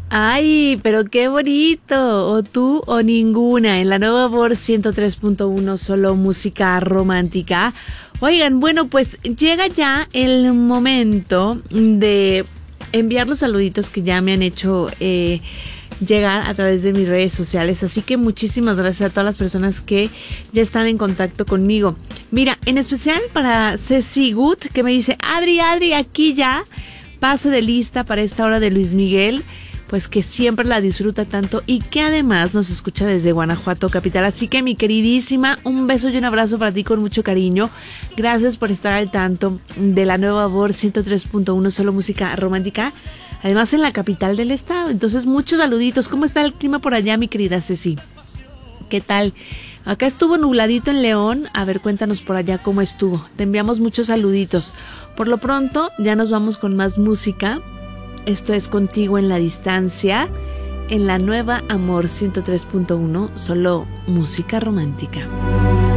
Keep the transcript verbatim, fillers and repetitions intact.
Ay, pero qué bonito. O tú o ninguna. En la nueva Voz ciento tres punto uno, solo música romántica. Oigan, bueno, pues llega ya el momento de enviar los saluditos que ya me han hecho eh, llegar a través de mis redes sociales. Así que muchísimas gracias a todas las personas que ya están en contacto conmigo. Mira, en especial para Ceci Gut, que me dice, Adri, Adri, aquí ya paso de lista para esta hora de Luis Miguel. Pues que siempre la disfruta tanto y que además nos escucha desde Guanajuato capital. Así que mi queridísima, un beso y un abrazo para ti con mucho cariño. Gracias por estar al tanto de la nueva Voz ciento tres punto uno, solo música romántica. Además en la capital del estado. Entonces muchos saluditos. ¿Cómo está el clima por allá, mi querida Ceci? ¿Qué tal? Acá estuvo nubladito en León. A ver, cuéntanos por allá cómo estuvo. Te enviamos muchos saluditos. Por lo pronto ya nos vamos con más música. Esto es Contigo en la Distancia, en la nueva Amor ciento tres punto uno, solo música romántica.